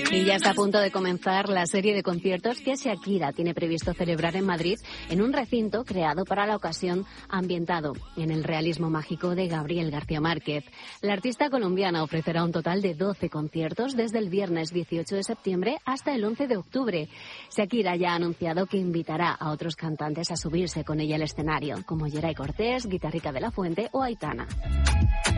Y ya está a punto de comenzar la serie de conciertos que Shakira tiene previsto celebrar en Madrid en un recinto creado para la ocasión, ambientado en el realismo mágico de Gabriel García Márquez. La artista colombiana ofrecerá un total de 12 conciertos desde el viernes 18 de septiembre hasta el 11 de octubre. Shakira ya ha anunciado que invitará a otros cantantes a subirse con ella al escenario, como Yeray Cortés, Guitarrica de la Fuente o Aitana.